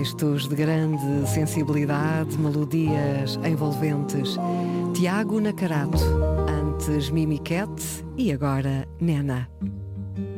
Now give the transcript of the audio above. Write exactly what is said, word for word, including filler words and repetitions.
Textos de grande sensibilidade, melodias envolventes. Tiago Nacarato, antes Mimiquete e agora Nena.